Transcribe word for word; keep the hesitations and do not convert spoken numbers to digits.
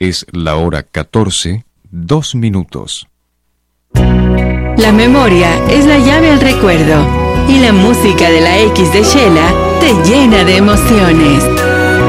Es la hora catorce, dos minutos. La memoria es la llave al recuerdo y la música de la X de Shela te llena de emociones.